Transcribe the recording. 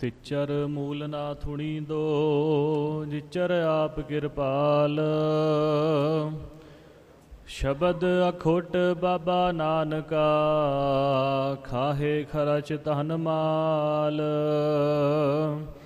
ਤਿਚਰ ਮੂਲ ਨਾ ਥੁਣੀ ਦੋ, ਜਿਚਰ ਆਪ ਕਿਰਪਾਲ। ਸ਼ਬਦ ਅਖੁੱਟ ਬਾਬਾ ਨਾਨਕਾ, ਖਾਹੇ ਖਰਚ ਧਨ ਮਾਲ।